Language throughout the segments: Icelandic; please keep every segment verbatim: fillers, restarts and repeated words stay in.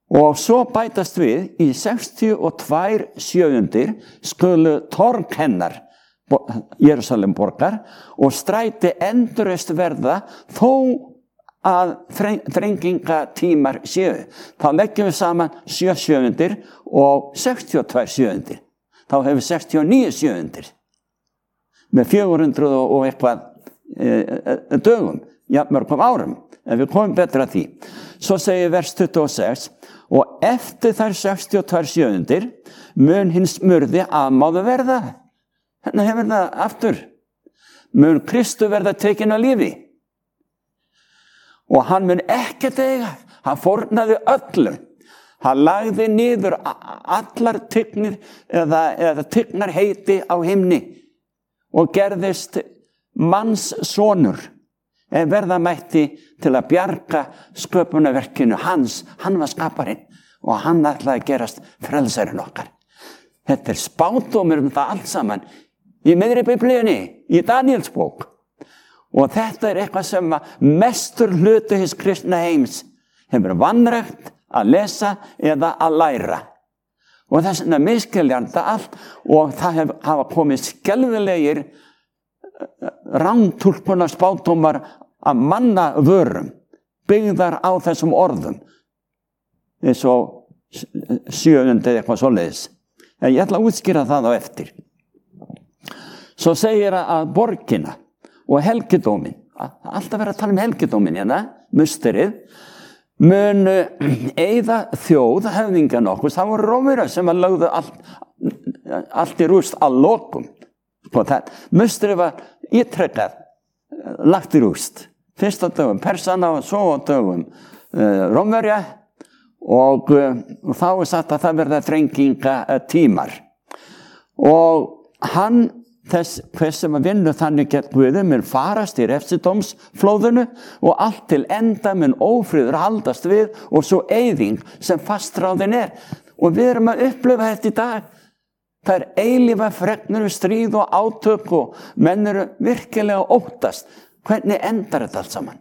Og svo bætast við í sextíu og tvær sjöundir skulu torg hennar Jerúsalem borgar og stræti endurreist verða þó að þrengingatímar séu. Þá leggjum við saman sjö sjöundir og sextíu og tvær sjöundir. Þá hefur sextíu og níu sjöundir með fjögur hundruð og eitthvað e, dögum, jafnmörgum árum, en við komum betra að því. Svo segir vers tuttugu og sex, og eftir þær sextíu og tvær sjöundir mun hins smurði afmáðu verða. Hérna hefur það aftur. Mun Kristu verða tekinn á lífi. Og hann mun ekkert eiga. Hann fórnaði öllum. Hann lagði niður allar tignir eða, eða tignar heiti á himni og gerðist manns sonur en verða mætti til að bjarga sköpunarverkinu hans. Hann var skaparinn og hann ætlaði að gerast frelsarinn okkar. Þetta er spádómur um það allt saman í miðri Biblíunni, í Daníels bók. Og þetta er eitthvað sem mestur hluti hins kristna heims hefur vanrækt að lesa eða að læra. Og þess vegna misskiljan það allt og það hef, hafa komið skelfilegir rangtúlkunar spádómar af manna vörum byggðar á þessum orðum eins og sjöundi eitthvað svoleiðis. Ég ætla að útskýra það á eftir. Svo segir að borgina og helgidómin, alltaf verið að tala um helgidómin hérna, musterið, mun eyða þjóð höfðingjan okkur. Það voru Rómverjar sem að lögðu allt, allt í rúst að lokum. Musterið var ítrekkað, lagt í rúst. Fyrst á dögum Persana og svo á dögum uh, Rómverja og uh, þá er sagt að það verða þrenginga uh, tímar. Og hann þess hvers sem að vinna þannig gegn Guði mun farast í refsidómsflóðinu og allt til enda mun ófriður haldast við og svo eyðing sem fastráðin er. Og við erum að upplifa þetta í dag. Það er eilífa fregnir við stríð og átök og menn eru virkilega óttast. Hvernig endar þetta allt saman?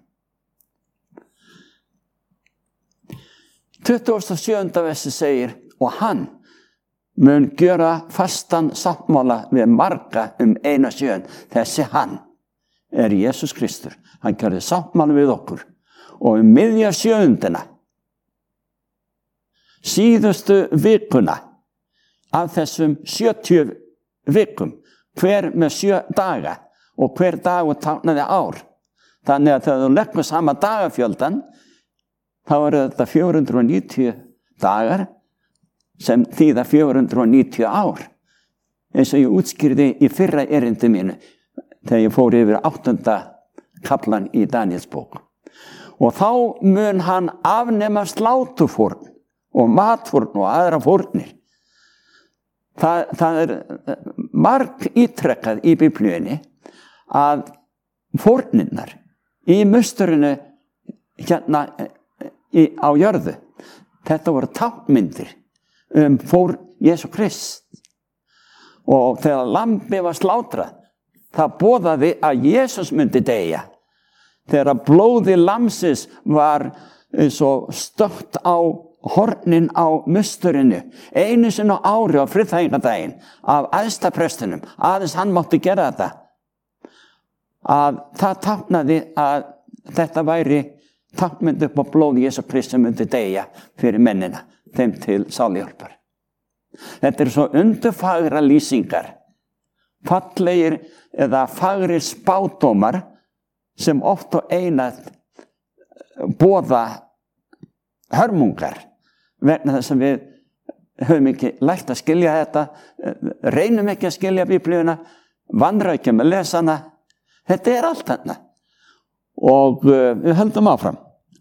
tuttugasta og sjöunda versi segir, og hann mun gjöra fastan sáttmála við marga um eina sjön. Þessi hann er Jesus Kristur. Hann gjörði sáttmála við okkur. Og um miðja sjöundina, síðustu vikuna af þessum sjötíu vikum, hver með sjö daga og hver dag og táknaði ár. Þannig að þegar þú leggur sama dagafjöldan, þá eru þetta fjögur hundruð og níutíu dagar sem þýða fjögur hundruð og níutíu ár. Eins og ég útskýrði í fyrra erindi mínu þegar ég fór yfir áttunda kaplan í Daníels bók. Og þá mun hann afnema slátufórn og matfórn og aðra fórnir. Það, það er marg ítrekkað í Biblíunni að fórnirnar í musturinu hérna í, á jörðu, þetta voru táknmyndir um fórn Jesú Krist. Og þegar lambi var slátrað, það boðaði að Jesús myndi deyja. Þegar blóði lamsins var svo stökkt á hornin á musturinu, einu sinni á ári á friðþægingadaginn af æðsta prestinum, aðeins hann mátti gera þetta, að það táknaði að þetta væri táknmynd upp á blóði Jesú Krist sem myndi deyja fyrir mennina, þeim til sáluhjálpar. Þetta er svo undurfagra lýsingar, fallegir eða fagrir spádómar sem oft og einað boða hörmungar vegna þess að við höfum ekki lært að skilja þetta, reynum ekki að skilja Biblíuna, vanrækjum að lesa hana. Þetta er allt þarna og uh, við höldum áfram.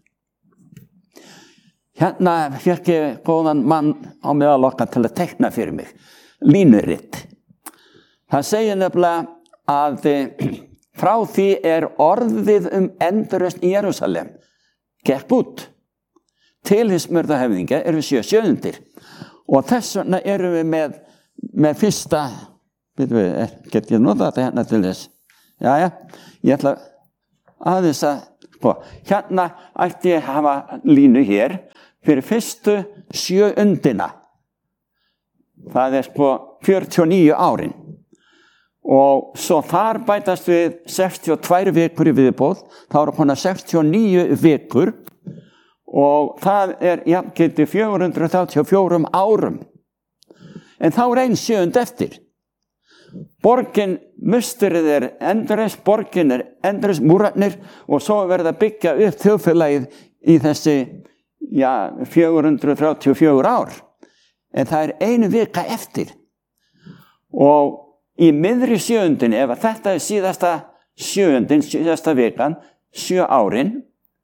Hérna fékk ég góðan mann á meðal okkar til að teikna fyrir mig, línuritt. Það segir nefnilega að frá því er orðið um endurreisn í Jerúsalem gekk út. Til hins smurðahöfðingja erum við sjö sjöundir og þess vegna erum við með, með fyrsta, veitum við, get ég notað þetta hérna til þess? Jæja, ég ætla aðeins að, sko, hérna ætti ég að hafa línu hér, fyrir fyrstu sjö undina. Það er sko fjörutíu og níu árin. Og svo þar bætast við sextíu og tvær vikur í viðbót, þá eru konar sextíu og níu vikur og það er jafngildi fjögur hundruð þrjátíu og fjórum árum. En þá er ein sjöund eftir. Borgin musterið er endurreist, borgin er endurreist, múrarnir og svo verða að byggja upp þjóðfélagið í þessi ja, fjögur hundruð þrjátíu og fjögur ár. En það er einu vika eftir. Og í miðri sjöundinni, ef þetta er síðasta sjöundin, síðasta vikan, sjö árin,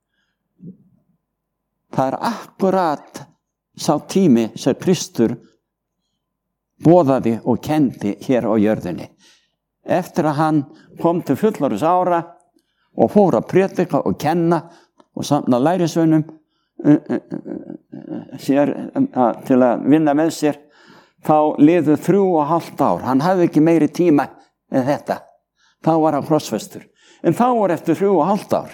það er akkurat sá tími sem Kristur boðaði og kendi hér á jörðinni. Eftir að hann kom til fullorðins ára og fór að prédika og kenna og samna lærisveinum sér, til að vinna með sér, þá liðu þrjú og hálft ár. Hann hafði ekki meiri tíma en þetta. Þá var hann krossfestur. En þá var eftir þrjú og hálft ár.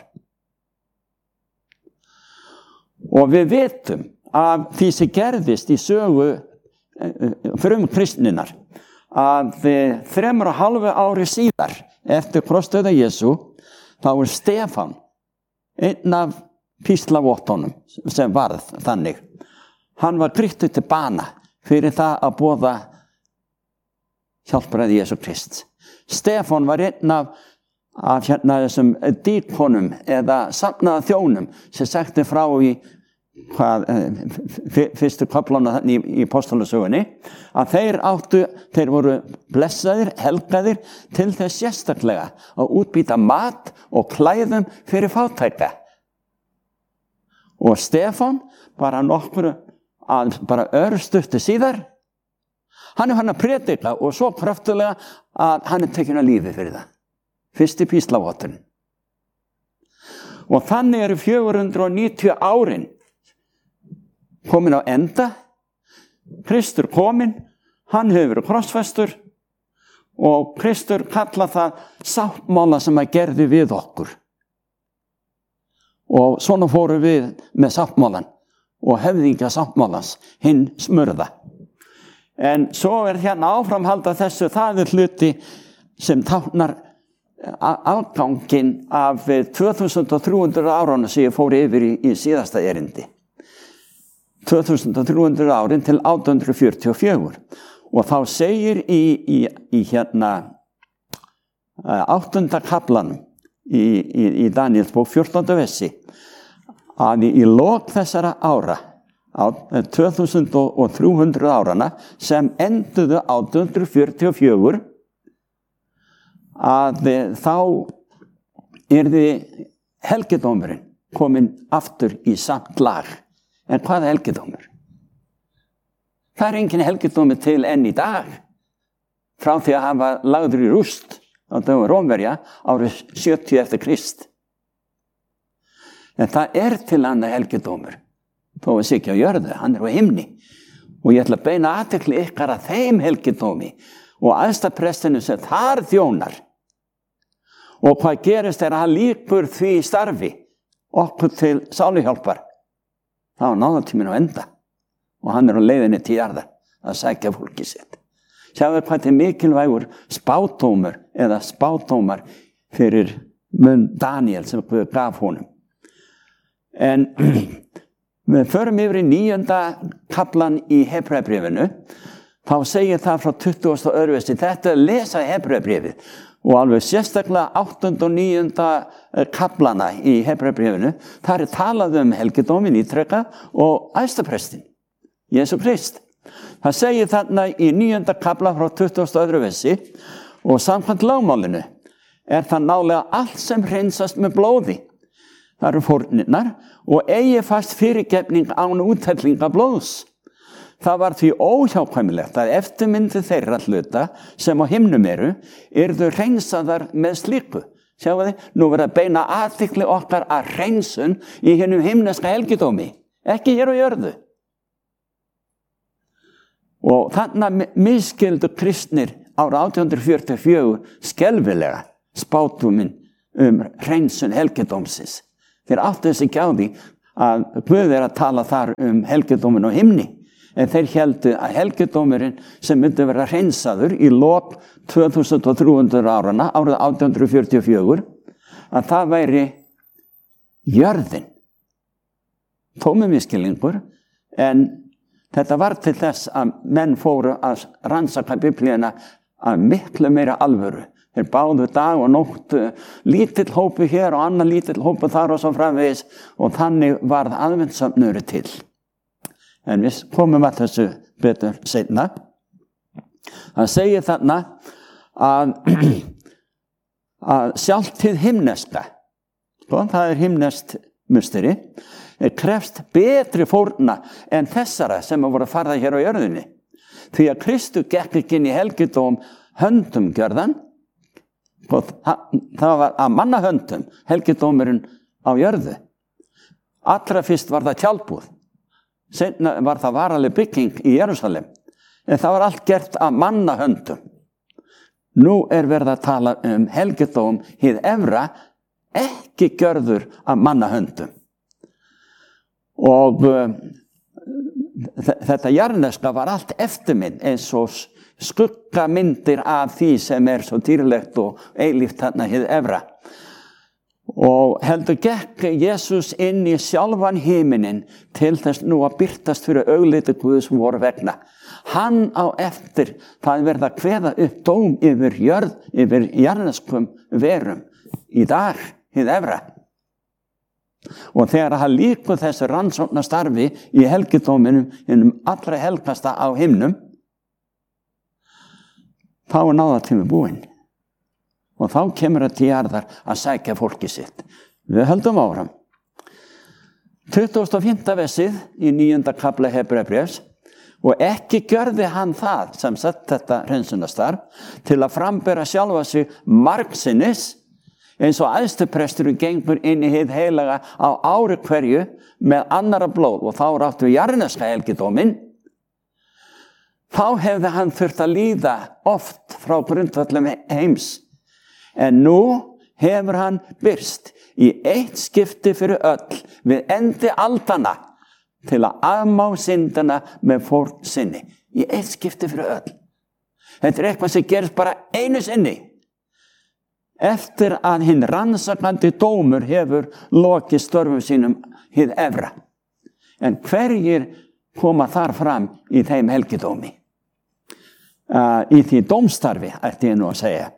Og við vitum af því sem gerðist í sögu frum kristninnar að þremur og halvu ári síðar eftir krossdauða Jesú þá er Stefán einn af píslavottunum sem varð þannig. Hann var grýttur til bana fyrir það að boða hjálpræði Jesú Krist. Stefán var einn af, af hérna þessum díkonum eða safnaða þjónum sem sagti frá í hvað, fyrstu köflana í, í apóstolasögunni, að þeir áttu, þeir voru blessaðir, helgaðir til þess sérstaklega að útbýta mat og klæðum fyrir fátæka. Og Stefán, bara nokkru, að bara örstuttu síðar, hann er hann að predika og svo kraftulega að hann er tekinn að lífi fyrir það. Fyrsti píslavotturinn. Og þannig eru fjögur hundruð níutíu árin komin á enda, Kristur komin, hann hefur verið krossfestur og Kristur kalla það sáttmála sem að gerði við okkur. Og svona fórum við með sáttmálan og höfðingja sáttmálans, hinn smurða. En svo er hérna áframhald af þessu, það er hluti sem táknar afganginn af tvö þúsund þrjú hundruð árana sem ég fór yfir í, í síðasta erindi. tvö þúsund þrjú hundruð árin til átján hundruð fjörutíu og fjögur. Og þá segir í, í, í hérna áttunda kaflanum í, í, í Daníels bók fjórtánda versi að í, í lok þessara ára, á tvö þúsund þrjú hundruð árana sem enduðu átján hundruð fjörutíu og fjögur, að þá yrði helgidómurinn kominn aftur í samt lag. En hvað er helgidómur? Það er engin helgidómur til enn í dag, frá því að hann var lagður í rúst á dögum Rómverja árið sjötíu eftir Krist. En það er til hann helgidómur, þó að sé ekki á jörðu, hann er á himni. Og ég ætla að beina athygli ykkar að þeim helgidómi og æðstaprestinu sem þar þjónar. Og hvað gerist er að hann lýkur því starfi okkur til sáluhjálpar. Það var náðartíminn á enda og hann er á leiðinni til jarðar að sækja fólki sitt. Sjáðu hvað þetta er mikilvægur spádómur eða spádómar fyrir munn Daniel sem Guð gaf honum. En við förum yfir í níunda kaflan í Hebreabréfinu, þá segir það frá tuttugasta og öðrum versi, þetta er að lesa Hebreabréfið og alveg sérstaklega áttunda og níunda kaflana í Hebreabréfinu, þar er talað um helgidóminn ítrekka og æðstaprestin, Jesú Krist. Það segir þarna í níunda kafla frá tuttugasta og öðrum versi og samkvæmt lögmálinu er það nálega allt sem hreinsast með blóði. Það eru fórnirnar og eigi fast fyrirgefning án úthellinga blóðs. Það var því óhjákvæmilegt að eftirmyndi þeirra hluta sem á himnum eru, yrðu hreinsaðar með slíku. Sjáu þið, nú verður að beina athygli okkar að hreinsun í hinum himneska helgidómi, ekki hér á jörðu. Og þarna misskildu kristnir ára átján hundruð fjörutíu og fjögur skelfilega spádóminn um hreinsun helgidómsins. Þeir áttu þessi ekki á því að Guð er að tala þar um helgidómin á himni. En þeir héldu að helgidómurinn sem myndi vera hreinsaður í lok tvö þúsund þrjú hundruð árana, árið átján hundruð fjörutíu og fjögur, að það væri jörðin. Tómur misskilningur, en þetta var til þess að menn fóru að rannsaka Biblíuna að miklu meira alvöru. Þeir báðu dag og nótt, lítill hópu hér og annar lítill hópu þar og svo framvegis, og þannig varð aðventssöfnuður til. En við komum að þessu betur seinna. Það segir þarna að, að sjálft hið himneska, sko, það er himneskt musteri, krefst betri fórna en þessara sem voru að fara hér á jörðinni. Því að Kristur gekk ekki inn í helgidóm höndum gjörðan, og það var að manna höndum helgidómurinn á jörðu. Allra fyrst var það tjaldbúð. Seinna var það varaleg bygging í Jerúsalem, en það var allt gert af manna höndum. Nú er verið að tala um helgidóm hið efra, ekki gjörður af manna höndum. Og uh, þetta jarneska var allt eftirmynd, eins og skuggamyndir af því sem er svo dýrlegt og eilíft þarna hið efra. Og heldur gekk Jesús inn í sjálfan himinin til þess nú að birtast fyrir augliti Guðs voru vegna. Hann á eftir það verða að kveða upp dóm yfir jörð, yfir jarneskum verum í dag, hið efra. Og þegar hann lýkur þessu rannsókna starfi í helgidóminum, innum allra helgasta á himnum, þá er náðartími búinn. Og þá kemur það til jarðar að sækja fólki sitt. Við höldum áfram. tuttugasta og fimmta versið í níunda kafla Hebreabréfs, og ekki gjörði hann það sem sett þetta hreinsunastarf til að frambera sjálfa sig margsinnis, eins og æðstupresturinn gengur inn í hið heilaga á ári hverju með annara blóð, og þá ráttu við jarneska helgidóminn. Þá hefði hann þurft að líða oft frá grundvöllum heims. En nú hefur hann birst í eitt skipti fyrir öll við endi aldana til að afmá syndana með fórn sinni. Í eitt skipti fyrir öll. Þetta er eitthvað sem gerist bara einu sinni. Eftir að hinn rannsakandi dómur hefur lokið störfum sínum hið efra. En hverjir koma þar fram í þeim helgidómi? Uh, í því dómstarfi, ætti ég nú að segja.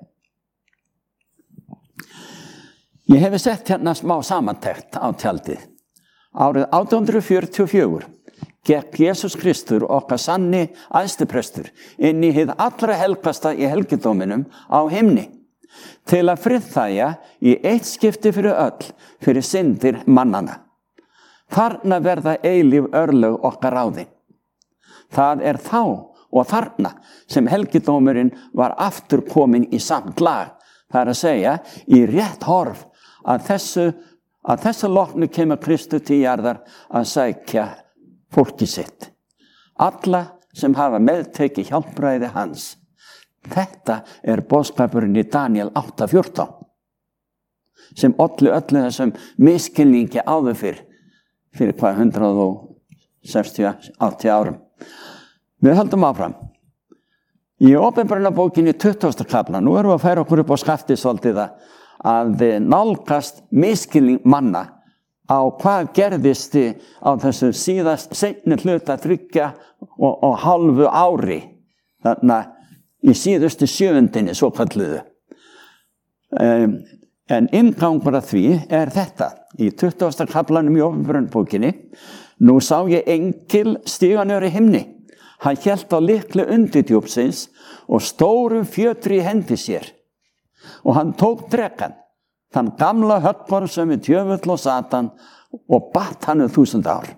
Ég hef sett hérna smá samantekt á tjaldið. Árið átján hundruð fjörutíu og fjögur gekk Jesús Kristur, okkar sanni æðstiprestur, inn í hið allra helgasta í helgidóminum á himni, til að friðþægja í eitt skipti fyrir öll fyrir syndir mannana. Þarna verða eilíf örlög okkar ráðin. Það er þá og þarna sem helgidómurinn var aftur komin í samt lag. Það er að segja í rétt horf að þessu, að þessu loknu kemur Kristur til jarðar að sækja fólki sitt. Alla sem hafa meðtekið hjálpræði hans. Þetta er boðskapurinn í Daniel átta fjórtán sem olli öllu þessum misskilningi áður fyrr, fyrir hvað hundrað sextíu áttatíu árum. Við höldum áfram. Í Opinberunarbókinni tuttugasta kafla, nú erum við að færa okkur upp á skaftið svolítið að nálgast misskilning manna á hvað gerðist á þessu síðast seinni hluta þriggja og, og hálfu ári, þarna í síðustu sjöundinni, svo kalluðu. Um, en inngangur að því er þetta. Í tuttugasta kaflanum í Opinberunarbókinni, nú sá ég engil stíga niður í himni. Hann hélt á lykli undirdjúpsins og stórum fjötri í hendi sér. Og hann tók drekann, þann gamla höggorm sem er djöfull og Satan, og batt hann um þúsund ár.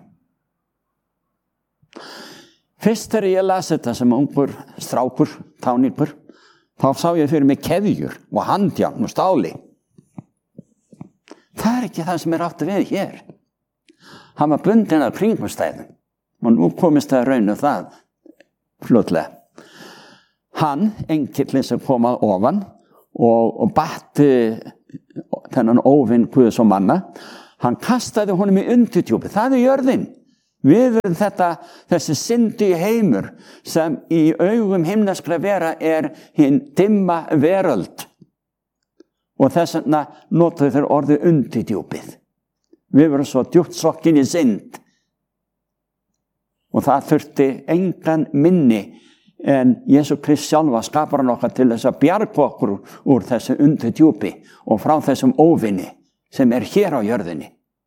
Fyrst þegar ég las þetta sem ungur strákur, táningur, þá sá ég fyrir mig keðjur og handjárn og stáli. Það er ekki það sem er átt við hér. Hann var bundinn af kringumstæðum, og nú komist það að raunu það fljótlega. Hann, engillinn sem kom að ofan og, og batti þennan óvinn Guðs og manna, Hann kastaði honum í undirdjúpið. Það er jörðin. Við erum þetta, þessi syndi heimur sem í augum himneskra vera er hinn dimma veröld. Og þess vegna notuðu þeir orðið undirdjúpið. Við verum svo djúpt sokkin í synd. Og það þurfti engan minni en Jesú Krist sjálfa skapar hann okkar til þess að bjarga okkur úr þessu undirdjúpi og frá þessum óvinni sem er hér á jörðinni.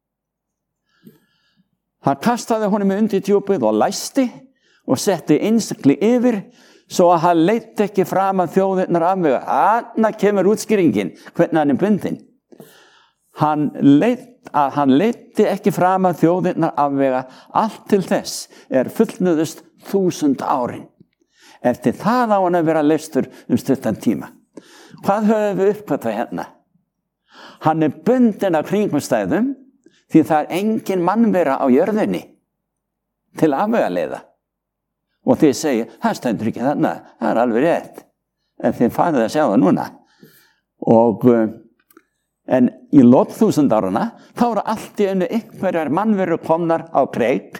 Hann kastaði honum í undirdjúpið og læsti og setti innsigli yfir svo að hann leiddi ekki fram að þjóðirnar afvega. Þarna kemur útskýringin hvernig hann er bundinn. Hann leit, að hann leiddi ekki fram að þjóðirnar afvega allt til þess er fullnuðust þúsund árin. Eftir það á hann að vera leystur um stuttan tíma. Hvað höfum við uppkvæmt hérna? Hann er bundinn af kringumstæðum því það er engin mannvera á jörðinni til afvegaleiða. Og þið segir, það stendur ekki þarna, það er alveg rétt. En þið farið að sjá það núna. Og, en í lok þúsund árana, þá eru allt í einu einhverjar mannveru komnar á kreik,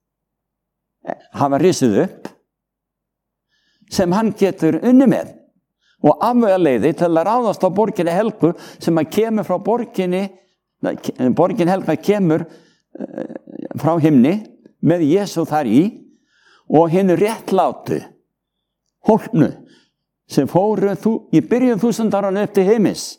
hafa risið upp, sem hann getur unni með. Og afvegaleiði til að ráðast á borginni Helgu sem að kemur frá borginni, borgin Helga kemur frá himni með Jesú þar í og hinn réttlátu hólpnu sem fóru þú, í byrjun þúsund ára upp til heimis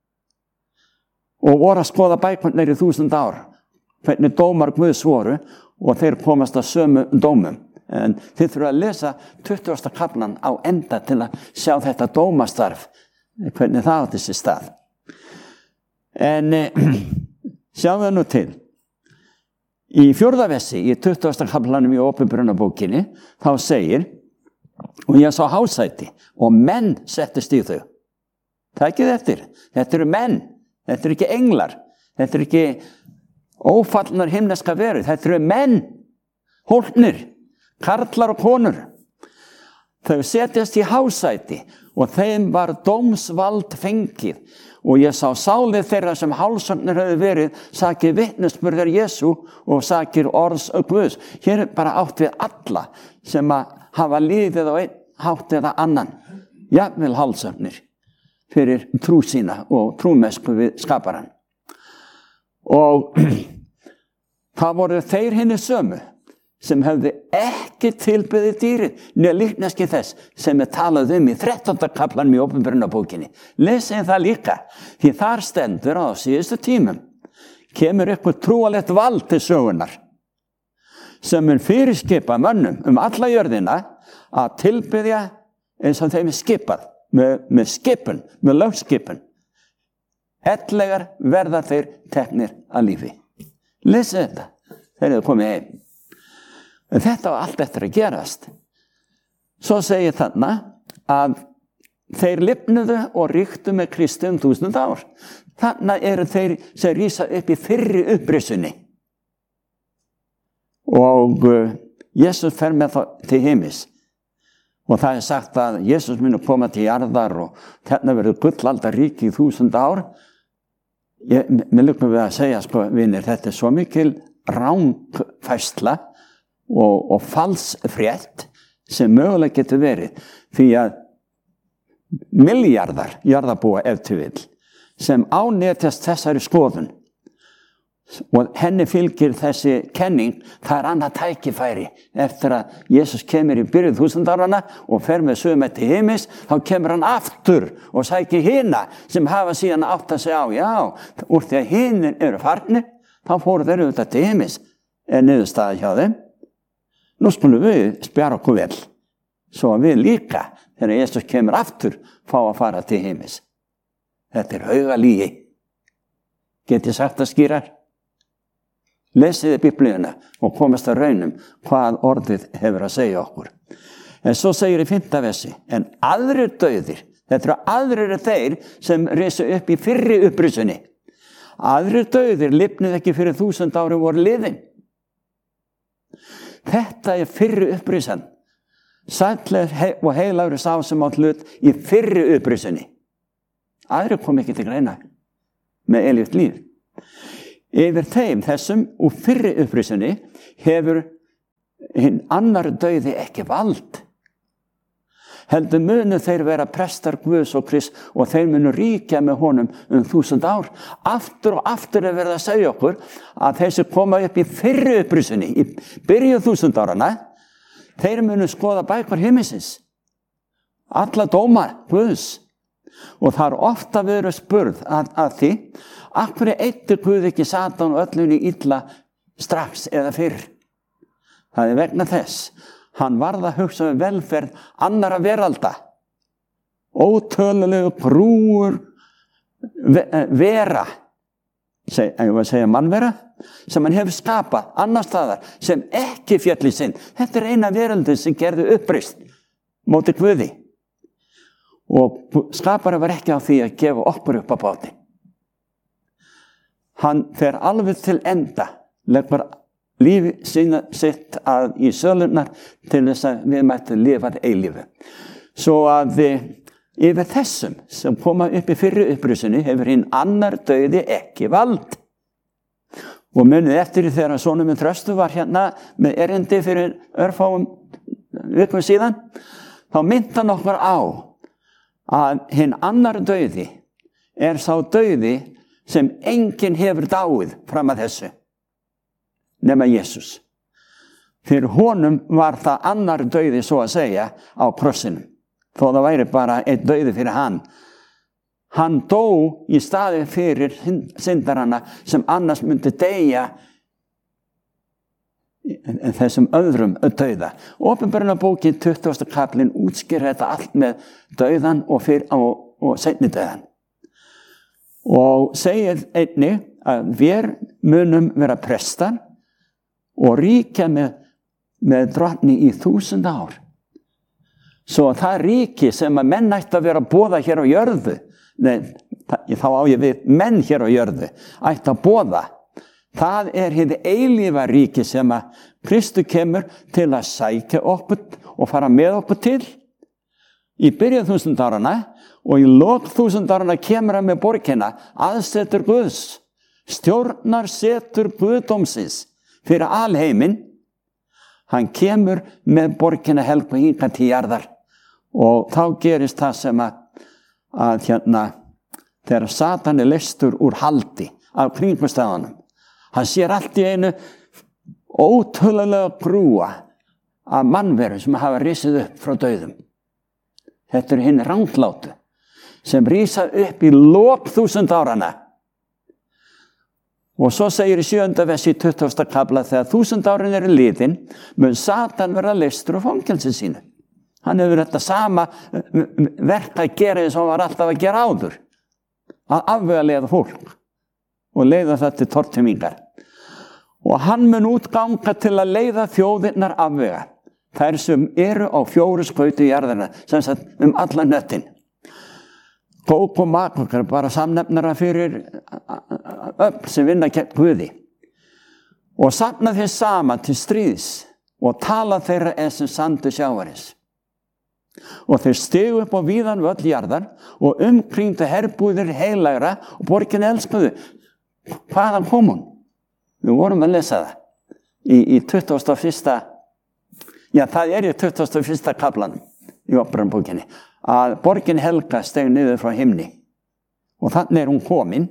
og voru að skoða bækurnar í þúsund ár hvernig dómar Guðs voru og þeir komast að sömu dómum. En þið þurfa að lesa tuttugasta kaflan á enda til að sjá þetta dómastarf hvernig það átti sér stað. En sjáum við nú til. Í fjórða versi, í tuttugasta kaflanum í Åpenbarunarbókinni, þá segir, og ég sá hásæti, og menn settist í þau. Takið eftir, þetta eru menn, þetta eru ekki englar, þetta eru ekki ófallnar himneska verur, þetta eru menn, hólpnir, karlar og konur. Þau setjast í hásæti og þeim var dómsvald fengið. Og ég sá sálið þeirra sem hálsögnir höfðu verið, sakir vitnisburðar Jesú og sakir orðs og Guðs. Hér er bara átt við alla sem að hafa lífið á einn hátt eða annan. Jafnvel hálsögnir fyrir trú sína og trúmesku við skaparann. Og það voru þeir hinni sömu sem hefði ekki tilbeðið dýrið, neða líkneski þess sem er talað um í þrettánda kaflanum í Åpenbarunarbókinni. Lesið það líka, því þar stendur á síðustu tímum kemur eitthvað trúalegt vald til sögunar sem er fyrirskipa mönnum um alla jörðina að tilbeðja eins og þeim er skipað, með, með skipun, með lögskipun. Ellegar verða þeir teknir að lífi. Lesið þetta, þeir eru komið heim. En þetta var allt eftir að gerast. Svo segir þarna að þeir lifnuðu og ríktu með Kristi um þúsund ár. Þarna eru þeir sem rísa upp í fyrri upprisunni. Og uh, Jesús fer með það til heimis. Og það er sagt að Jesús muni koma til jarðar og þarna verður gullaldarríki í þúsund ár. Ég, mér lukum við að segja, sko, vinir, þetta er svo mikil rangfærsla og, og falsfrétt sem mögulega getur verið því að milljarðar jarðarbúa ef til vill sem ánetjast þessari skoðun og henni fylgir þessi kenning, það er annað tækifæri eftir að Jesús kemur í byrjuð þúsundarana og fer með sögum til heimis, þá kemur hann aftur og sækir hina sem hafa síðan átt að segja á, já, úr því að hinir eru farnir, þá fóru þeir auðvitað til heimis er niðurstaða hjá þeim. Nú skulum við spjara okkur vel, svo að við líka, þegar Jesús kemur aftur, fá að fara til heimis. Þetta er haugalígi. Get ég sagt það skýrar? Lesiði Biblíuna og komast að raunum hvað orðið hefur að segja okkur. En svo segir í fimmta versi, en aðrir dauðir, þetta eru aðrir þeir sem risu upp í fyrri upprisunni. Aðrir dauðir lifnuðu ekki fyrir þúsund ári voru liðin. Þetta er fyrri upprisan. Sætlegur og heilagur sá sem átt hlut í fyrri upprisunni. Aðrir kom ekki til greina með eilíft líf. Yfir þeim, þessum og fyrri upprisunni, hefur hinn annar dauði ekki vald. Heldur munu þeir vera prestar Guðs og Krist og þeir munu ríkja með honum um þúsund ár. Aftur og aftur er verið að segja okkur að þeir sem koma upp í fyrri upprisunni, í byrju þúsund árana, þeir munu skoða bækur himinsins. Alla dómar Guðs. Og það er ofta verið spurð að, að því, af hverju eyddi Guð ekki Satan og öllunni illa strax eða fyrr? Það er vegna þess. Hann varð að hugsa um velferð annara veralda. Ótölulegu brúur vera, seg, ég var að segja mannvera, sem hann hefur skapað annar staðar, sem ekki féll í synd. Þetta er eina veröldin sem gerði uppreist móti Guði. Og skapari var ekki á því að gefa okkur upp á báti. Hann fer alveg til enda, leggur lífi sína sitt að í sölunar til þess að við mættum lifa eilífu. Svo að yfir þessum sem koma upp í fyrri upprisunni hefur hinn annar dauði ekki vald. Og munið eftir þegar sonur minn Þröstur var hérna með erindi fyrir örfáum vikum síðan, þá myndi hann okkur á að hinn annar dauði er sá dauði sem enginn hefur dáið fram að þessu, nema Jesús. Fyrir honum var það annar dauði, svo að segja, á krossinum. Þó það væri bara einn dauði fyrir hann. Hann dó í staði fyrir syndarana sem annars myndi deyja þessum öðrum dauða. Opinberunarbókin tuttugasti kaflinn útskýrir þetta allt með dauðan og, fyr, og, og seinni dauðan. Og segir einnig að við munum vera prestar og ríkja með, með drottni í þúsund ár. Svo það ríki sem að menn ætti að vera að boða hér á jörðu, nei, þá á ég við menn hér á jörðu, ætti að boða, það er hið eilífa ríki sem að Kristur kemur til að sækja okkur og fara með okkur til. Í byrjun þúsund árana og í lok þúsund árana kemur hann með borgina, aðsetur Guðs, stjórnar setur Guðdómsins fyrir alheiminn. Hann kemur með borgina helgu hingað til jarðar og þá gerist það sem að, að hérna, þegar Satan er leystur úr haldi af kringumstæðunum. Hann sér allt í einu ótrúlega grúa af mannverum sem hafa risið upp frá dauðum. Þetta er hinn ranglátu sem rísa upp í lok þúsund árana. Og svo segir í sjöunda versi í tuttugasta kafla, þegar þúsund árin eru liðin, mun Satan vera leystur úr fangelsi sínu. Hann hefur þetta sama verk að gera eins og hann var alltaf að gera áður. Að afvegaleiða fólk og leiða það til tortímingar. Og hann mun útganga til að leiða þjóðirnar afvega. Þær sem eru á fjóru skauti jarðarna, sem sagt um alla nöttin. Góg og Magog er bara samnefnara fyrir öfl sem vinna gegn Guði. Og safna þeir saman til stríðs og tala þeirra eins sem sandur sjávarins. Og þeir stigu upp á víðan völl jarðar og umkringdu herbúðir heilagra og borgin elskuðu. Hvaðan kom hún? Við vorum að lesa það í, í tuttugasta og fyrsta, já það er í tuttugasta og fyrsta kaflanum í Opinberunarbókinni, að borgin helga steig niður frá himni. Og þannig er hún komin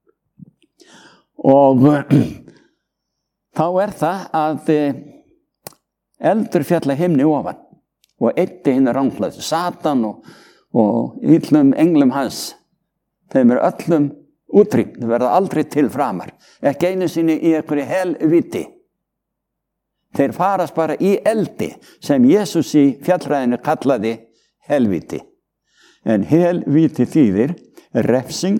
og þá er það að eldur fjalla himni ofan og eyddi hinn ranglætu, Satan og, og illum englum hans. Þeim er öllum útrýmt, þau verða aldrei til framar, ekki einu sinni í einhverju helvíti. Þeir farast bara í eldi sem Jesús í fjallræðinu kallaði helvíti. En helvíti þýðir refsing,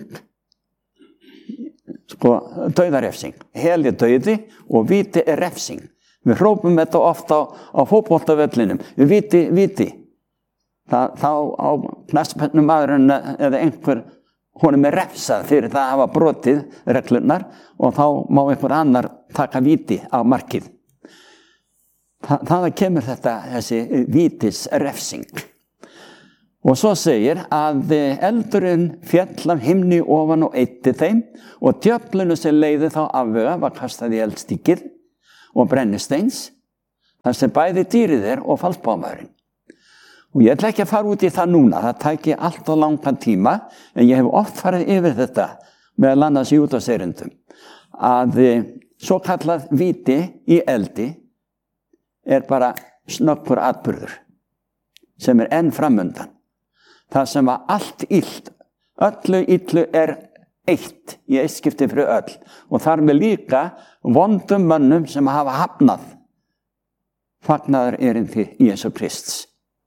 sko, dauðarefsing. Hel er dauði og víti er refsing. Við hrópum þetta ofta á, á fótboltavellinum, víti, víti. Það, þá á knattspyrnu maðurinn eða einhver, honum er refsað fyrir það að hafa brotið reglurnar og þá má einhver annar taka víti á markið. Þa, það kemur þetta, þessi vítis refsing. Og svo segir að eldurinn féll af himni ofan og eitti þeim og djöflinu sem leiði þá afvega var kastað í eldstíkið og brennisteins, þar sem bæði dýrið er og fallbámaðurinn. Og ég ætla ekki að fara út í það núna, það tæki allt á langan tíma, en ég hef oft farið yfir þetta meðal annars í útvarpserindum, að svo kallað viti í eldi er bara snöggur atburður sem er enn framundan. Það sem að allt illt, öllu illu er eitt í eitt skipti fyrir öll og þar með líka vondum mönnum sem hafa hafnað fagnaðar erindi Jesú Krists.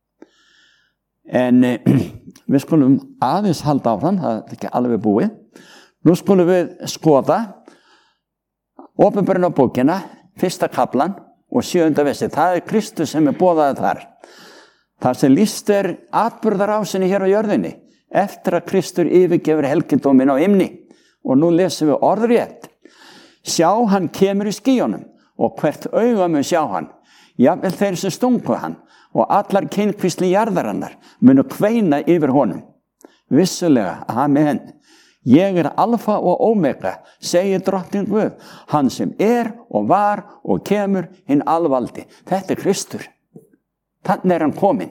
En eh, við skulum aðeins halda áfram, það er ekki alveg búið. Nú skulum við skoða Opinberunarbókina, fyrsta kaflan og sjöunda versi. Það er Kristus sem er boðaður þar. Það sem lýst er atburðarásinni hér á jörðinni eftir að Kristur yfirgefur helgidóminn á himni. Og nú lesum við orðrétt. Sjá, hann kemur í skýjunum og hvert auga mun sjá hann. Jafnvel þeir sem stungu hann og allar kynkvísli jarðarinnar munu kveina yfir honum. Vissulega, amen. Ég er alfa og omega, segir drottinn Guð, hann sem er og var og kemur hinn alvaldi. Þetta er Kristur. Þannig er hann kominn.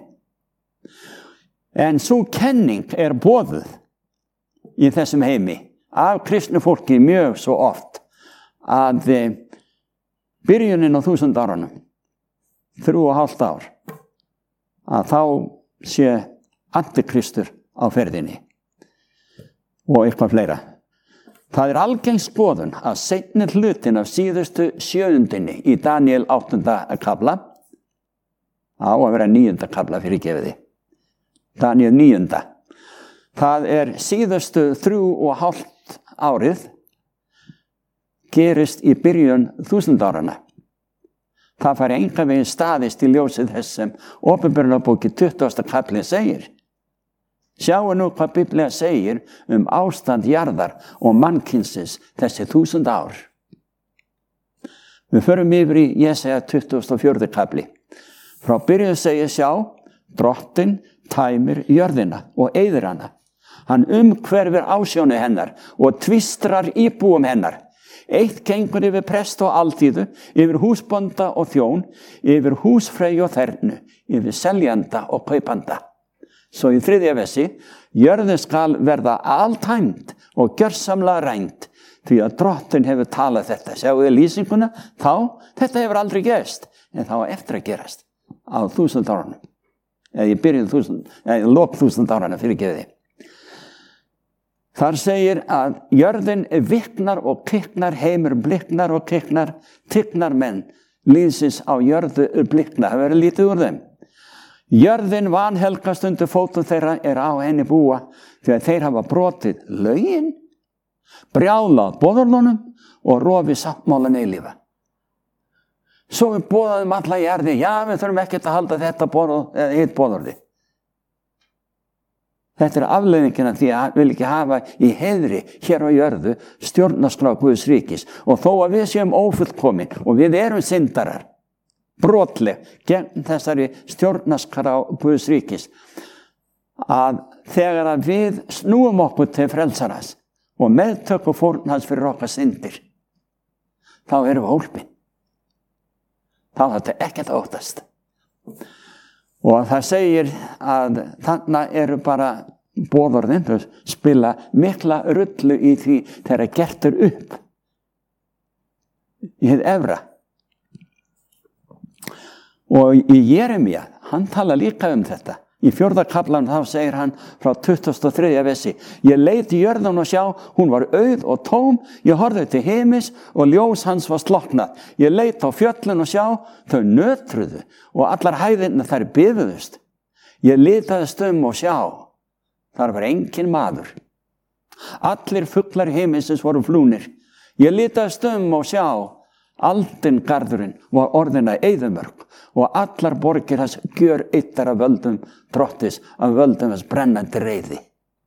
En svo kenning er boðuð í þessum heimi af kristnu fólki mjög svo oft að byrjunin á þúsund árunum, þrjú og hálft ár, að þá sé antikristur á ferðinni og eitthvað fleira. Það er algeng skoðun að seinni hlutin af síðustu sjöundinni í Daniel áttunda kafla, á að vera níunda kafla fyrir gefiði, Daniel níunda. Það er síðustu þrjú og hálft árið gerist í byrjun þúsund árana. Það fari engan veginn staðist í ljósið þess sem Opinberunarbóki tuttugasta kafli segir. Sjáu nú hvað Biblía segir um ástand jarðar og mannkynsins þessi þúsund ár. Við förum yfir í Jesaja tuttugasta og fjórða kafli. Frá byrjun segir sjá, drottinn tæmir jörðina og eyðir hana. Hann umhverfir ásjónu hennar og tvistrar íbúum hennar. Eitt gengur yfir prest og alþýðu, yfir húsbónda og þjón, yfir húsfrey og þernu, yfir seljanda og kaupanda. Svo í þriðja versi, jörðin skal verða altæmd og gjörsamlega rænd, því að drottinn hefur talað þetta. Sjáu þið lýsinguna? Þá, þetta hefur aldrei gerst, en þá eftir að gerast á þúsund árunum. Eða í byrjun þúsund, eða í lok þúsund árunum fyrir gefiði. Þar segir að jörðin viknar og kviknar, heimur bliknar og kviknar, tygnar menn, lýsins á jörðu blikna, það verður lítið úr þeim. Jörðin vanhelgast undir fótum þeirra er á henni búa, því að þeir hafa brotið lögin, brjálað boðorðunum og rofið sáttmálann eilífa. Svo við boðaðum alla jörði, já við þurfum ekkert að halda þetta boðorð, eða hitt boðorði. Þetta er afleiðingina því að hann vil ekki hafa í heiðri hér á jörðu stjórnarskrá Guðs ríkis. Og þó að við séum ófullkomin og við erum syndarar, brotleg gegn þessari stjórnarskrá Guðs ríkis, að þegar að við snúum okkur til frelsaras og meðtökum fórn hans fyrir okkar syndir, þá erum við hólpin. Þá er þetta ekkert óttast. Og það segir að þarna eru bara boðorðin, spila mikla rullu í því þegar gert er upp í hið efra. Og í Jeremía, hann tala líka um þetta. Í fjórða kaflan þá segir hann frá tuttugasta og þriðja versi, ég leit í jörðun og sjá, hún var auð og tóm, ég horfði til heimis og ljós hans var slokknað. Ég leit á fjöllun og sjá, þau nötruðu og allar hæðirnar þær biðuðust. Ég litaðist um og sjá, þar var engin maður. Allir fuglar heimisins voru flúnir. Ég litaðist um og sjá, aldin garðurinn var orðina eyðimörk og allar borgir hans gjör eittar af völdum drottis, af völdum hans brennandi reiði.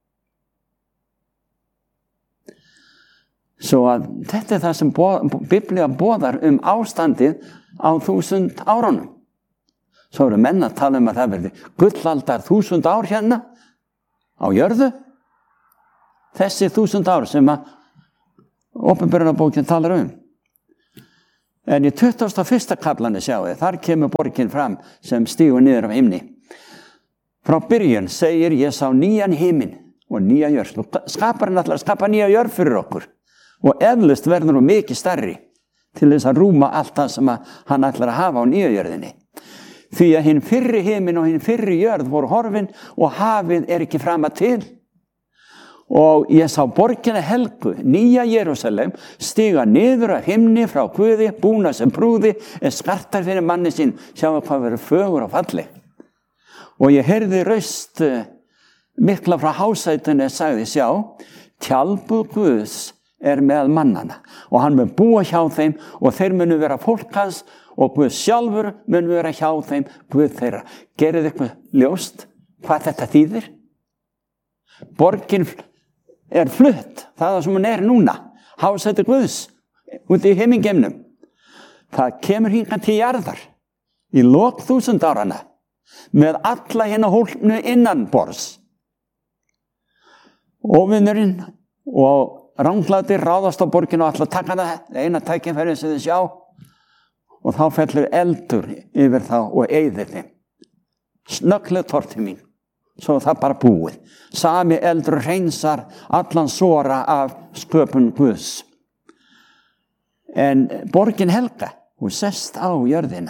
Svo að þetta er það sem Biblía boðar um ástandið á þúsund árunum. Svo eru menn að tala um að það verði gullaldar þúsund ár hérna á jörðu. Þessi þúsund ár sem að Åpenbarunarbókin talar um. En í tuttugasta og fyrsta kaflanum sjáið, þar kemur borgin fram sem stígur niður af himni. Frá byrjun segir ég sá nýjan himinn og nýja jörð. Skaparinn ætlar að skapa nýja jörð fyrir okkur og eflaust verður hún mikið stærri til þess að rúma allt það sem hann ætlar að hafa á nýja jörðinni. Því að hinn fyrri himinn og hinn fyrri jörð voru horfin og hafið er ekki frama til. Og ég sá borgina helgu, nýja Jerúsalem, stiga niður af himni frá Guði, búna sem brúði, en skartar fyrir manni sín, sjáu hvað verður fögur og falleg. Og ég heyrði raust mikla frá hásætunni, sagði, sjá, tjaldbúð Guðs er með mannana, og hann mun búa hjá þeim, og þeir munu vera fólk hans, og Guð sjálfur mun vera hjá þeim, Guð þeirra. Gerið eitthvað ljóst hvað þetta þýðir? Borgin er flutt, það sem hún er núna, hásæti Guðs, út í himingeimnum. Það kemur hingað til jarðar, í lok þúsund árana, með alla hérna hólpnu innanborðs. Óvinurinn og ranglætir ráðast á borginu og ætla að taka það, eina tækifæri sem þið sjá, og þá fellur eldur yfir þá og eyðir þeim. Snögglega torti mín. Svo það bara búið. Sami eldur hreinsar allan sora af sköpun Guðs. En borgin helga, hún sest á jörðina.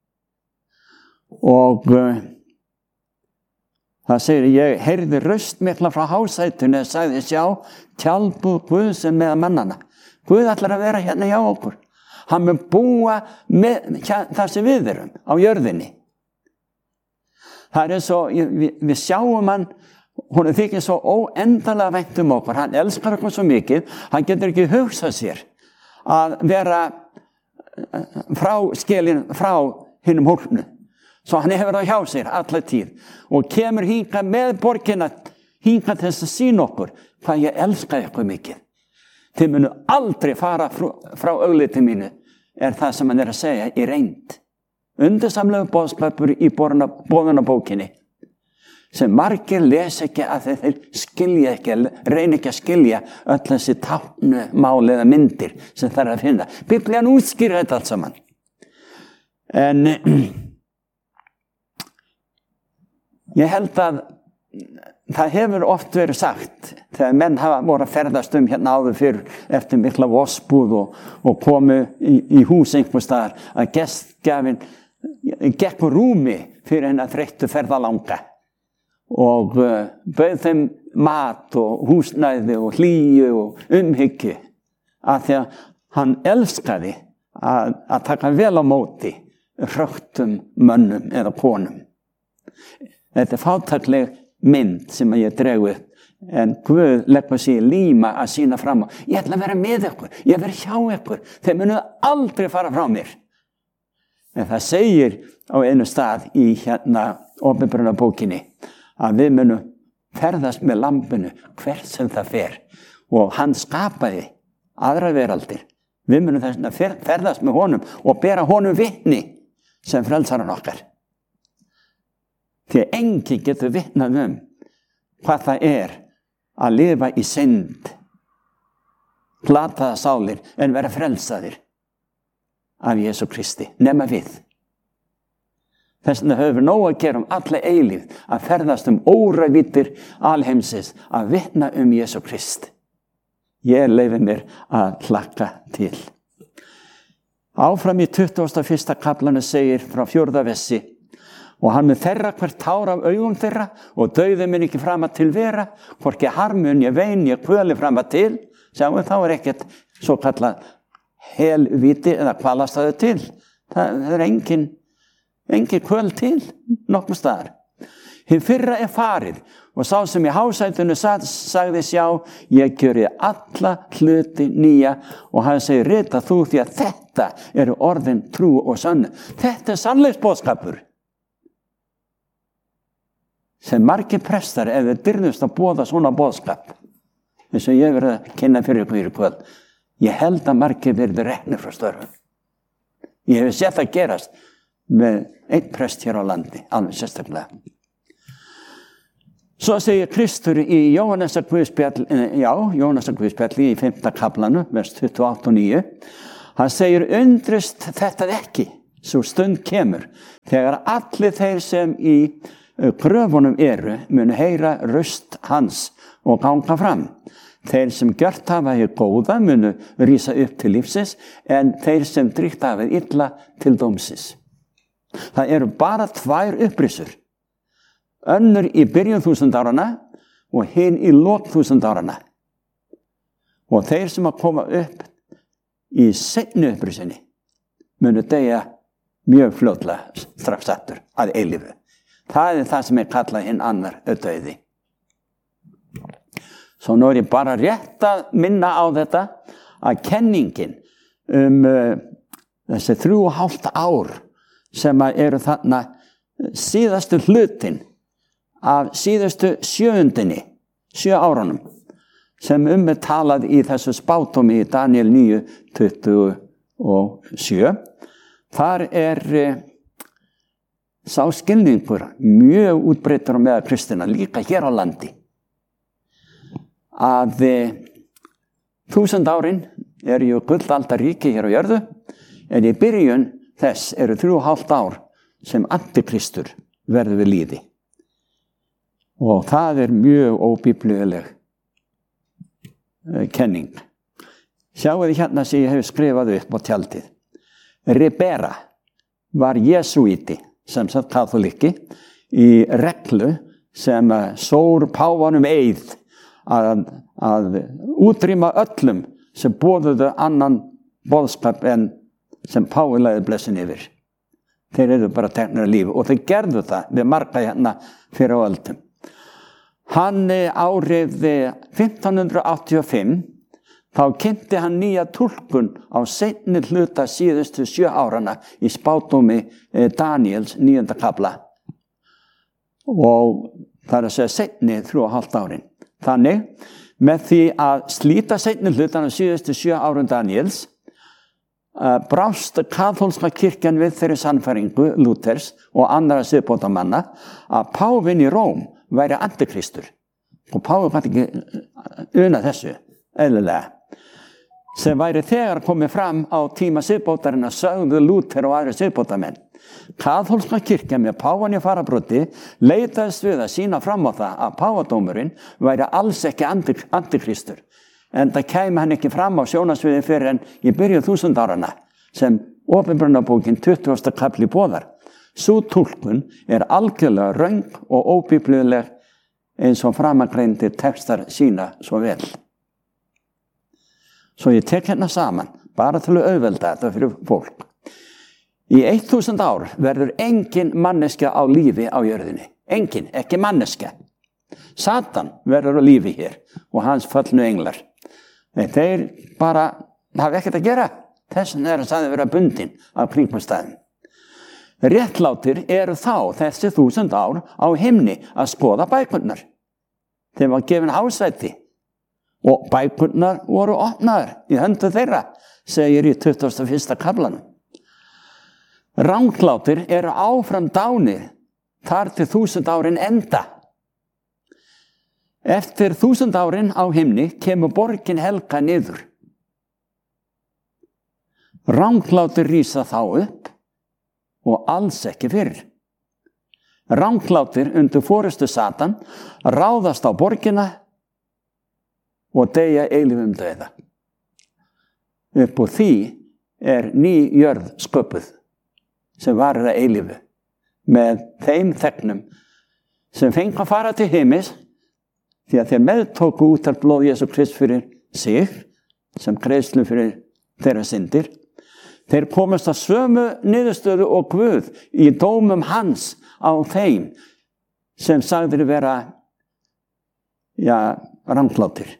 Og uh, það segir, ég heyrði raust mikla frá hásætunni, sagði, sjá, tjaldbúð Guðs er með mannana. Guð ætlar að vera hérna hjá okkur. Hann mun búa með það sem við erum á jörðinni. Það er svo, við, við sjáum hann, hún er þykir svo óendalega vænt um okkur, hann elskar okkur svo mikið, hann getur ekki hugsað sér að vera frá skilin, frá hinnum hólpnu. Svo hann hefur það hjá sér alla tíð og kemur hingað með borgina, hingað þess að sína okkur hvað ég elska ykkur mikið. Þið munu aldrei fara frá, frá augliti mínu, er það sem hann er að segja í reynd. Undirsamlegu boðskapur í boðunarbókinni sem margir les ekki að þeir skilja ekki, reyna ekki að skilja öll þessi táknu máli eða myndir sem það er að finna. Biblían útskýrir þetta allt saman. En ég held að það hefur oft verið sagt þegar menn hafa voru að ferðast um hérna áður fyrir eftir mikla vospúð og, og komu í, í hús einhvers staðar að gestgjafinn gekk úr rúmi fyrir hennar þreyttu ferðalanga og uh, bauð þeim mat og húsnæði og hlýju og umhyggju af því að hann elskaði að, að taka vel á móti hröktum mönnum eða konum. Þetta er fátækleg mynd sem ég dregu en Guð leggur sig í líma að sína fram á. Ég ætla að vera með ykkur, ég verð hjá ykkur, þeir munu aldrei fara frá mér. En það segir á einu stað í hérna Åpenbarunarbókinni að við munum ferðast með lambinu hvert sem það fer og hann skapaði aðra veraldir. Við munum þess að ferðast með honum og bera honum vitni sem frelsaran okkar. Því enginn getur vitnað um hvað það er að lifa í synd, glataða sálir en vera frelsaðir af Jesú Kristi, nema við. Þess vegna höfum við nóg að gera um alla eilífð að ferðast um óravítir alheimsins að vitna um Jesú Krist. Ég leyfi mér að hlakka til. Áfram í tuttugasta og fyrsta kaflanum segir frá fjórða versi og hann mun þerra hvert tár af augum þeirra og dauði mun ekki frama til vera, hvorki harmun ég vein ég kvöli frama til. Sjáum þá er ekkert svo kallað helvíti eða kvalastæðu til. Það, það er engin, engin kvöl til nokkuð staðar. Hinn fyrra er farið og sá sem í hásætunu sagði sjá, ég gjöri alla hluti nýja og hann segir rita þú því að þetta eru orðin trú og sönnu. Þetta er sannleiksboðskapur sem margir prestar ef þeir dyrðust að boða svona boðskap eins og ég verið að kynna fyrir ykkur í kvöld. Ég held að margir verið reknir frá störfum. Ég hef sett að gerast með einn prest hér á landi, alveg sérstaklega. Svo segir Kristur í Jóhannesar Guðspjall, já, Jóhannesar Guðspjalli í fimmta kaflanu, vers tuttugu og átta og níu. Hann segir, undrist þetta ekki, svo stund kemur, þegar allir þeir sem í gröfunum eru munu heyra röst hans og ganga fram. Þeir sem gjört hafa hér góða munu rísa upp til lífsins, en þeir sem dríkt hafa illa til dómsins. Það eru bara tvær upprisur. Önnur í byrjun þúsund árana og hinn í lok þúsund árana. Og þeir sem að koma upp í seinni upprisunni munu deyja mjög fljótlega strax aftur að eilífu. Það er það sem er kallað hinn annar dauði. Svo nú er ég bara rétt að minna á þetta að kenningin um uh, þessi þrjú og hálft ár sem eru þarna síðastu hlutin af síðustu sjöundinni, sjö árunum, sem um er talað í þessu spátómi í Daniel níu tuttugu og sjö. Þar er eh, sá skilningur mjög útbreiddur á meðal kristina, líka hér á landi, að eh, þúsund árin eru ju gullaldaríki hér á jörðu, en í byrjun þess eru þrjú og hálft ár sem antikristur verður við líði. Og það er mjög óbíblíuleg kenning. Sjáu þið hérna sem ég hef skrifað upp á tjaldið. Ribera var jesúíti, sem sagt katholiki, í reglu sem sór páfanum eið að, að útrýma öllum sem boðuðu annan boðskap en sem páfi lagði blessun yfir. Þeir eru bara teknir af lífi og þeir gerðu það við marga hérna fyrir á öldum. Hann árið fimmtán hundruð áttatíu og fimm, þá kynnti hann nýja túlkun á seinni hluta síðustu sjö árana í spádómi Daniels níunda kafla. Og það er að segja seinni þrjú og hálft árin. Þannig, með því að slíta seinni hlutan á síðustu sjö árum Daniels, brást kaþólska kirkjan við þeirri sannfæringu Lúthers og annara siðbótarmanna að páfinn í Róm væri antikristur. Og páfi gæti ekki una þessu, eðlilega. Sem væri þegar komið fram á tíma siðbótarinnar sögðu Lúther og aðri siðbótarmenn. Kaþólska kirkjan með páfann í fararbroddi leitaðist við að sýna fram á það að páfadómurinn væri alls ekki antikristur. En það kæmi hann ekki fram á sjónasviði fyrir en í byrjun þúsund árana sem Opinberunarbókin tuttugasta kafli boðar. Sú túlkun er algjörlega röng og óbíblíuleg eins og framangreindir textar sína svo vel. Svo ég tek hérna saman, bara til að auðvelda þetta fyrir fólk. Í þúsund ár verður engin manneskja á lífi á jörðinni. Engin, ekki manneskja. Satan verður á lífi hér og hans föllnu englar. Þeir bara hafa ekkert að gera. Þessan er að það vera bundin af kringumstæðum. Réttlátir eru þá þessi þúsund ár á himni að skoða bækurnar. Þeim var gefin hásæti og bækurnar voru opnaðar í höndu þeirra, segir í tuttugasta og fyrsta kaflanum. Ranglátir eru áfram dánir þar til þúsund árin enda. Eftir þúsund árin á himni kemur borgin helga niður. Ranglátir rísa þá upp og alls ekki fyrr. Ranglátir undir forystu Satan ráðast á borgina og deyja eilífum dauða. Upp úr því er ný jörð sköpuð sem varir að eilífu með þeim þegnum sem fengu að fara til heimis því að þeir meðtóku út af blóð Jesú Krist fyrir sig sem greiðslu fyrir þeirra syndir. Þeir komast að sömu niðurstöðu og Guð í dómum hans á þeim sem sagðir vera ja, ranglátir.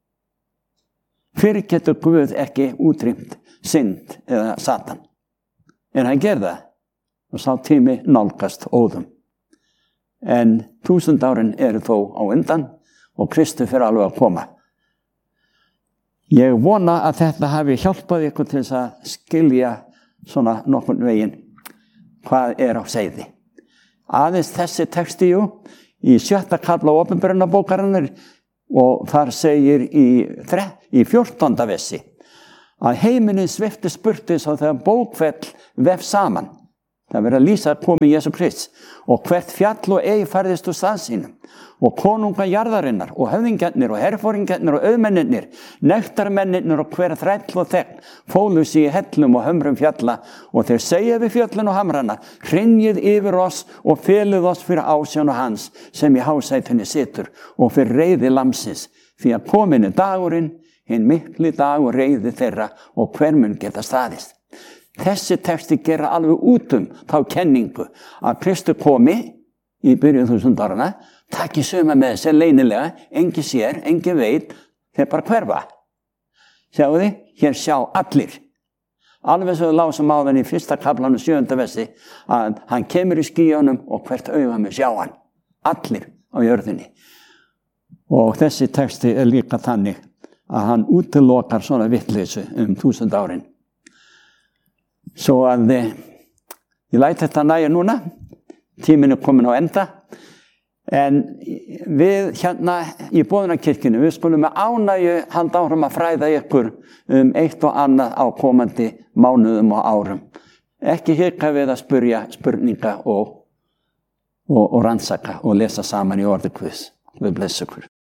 Fyrir getur Guð ekki útrýmt synd eða Satan. En hann gerði það og sá tími nálgast óðum. En þúsund árin eru þó á undan og Kristur fyrir alveg að koma. Ég vona að þetta hafi hjálpað ykkur til þess að skilja svona nokkurn veginn hvað er á seiði. Aðeins þessi texti jú, í sjötta kafla opinberunarbókarinnar og þar segir í, í fjórtánda versi að heiminin sviftist burtu eins og þegar bókfell vef saman. Það verður að lýsa að komi Jesú Krist og hvert fjall og eig færðist úr stað sínum og konunga jarðarinnar og höfðingjarnir og herforingjarnir og auðmennirnir, nektarmennirnir og hver þræll og þegn fólu sig í hellum og hömrum fjalla og þeir segja við fjöllin og hamrana, hrynjið yfir oss og felið oss fyrir ásjón og hans sem í hásætunni situr og fyrir reiði lamsins, því að komin er dagurinn, hinn mikli dag og reiði þeirra og hver mun geta staðist. Þessi texti gera alveg út um þá kenningu að Kristur komi í byrjun þúsund árana, taki suma með sér leynilega, engi sér, engi veit, þeir bara hverfa. Sjáu þið, hér sjá allir. Alveg svo lásum á þenni í fyrsta kaflanum sjöunda versi að hann kemur í skýjunum og hvert auga með sjá hann. Allir á jörðinni. Og þessi texti er líka þannig að hann útilokar svona vitleysu um þúsund árin. Svo að ég læt þetta næja núna, tíminn er komin á enda, en við hérna í Boðunarkirkjunni, við skulum með ánægju halda áfram að fræða ykkur um eitt og annað á komandi mánuðum og árum. Ekki hika við að spyrja spurninga og, og, og rannsaka og lesa saman í orði Guðs. Við blessa ykkur.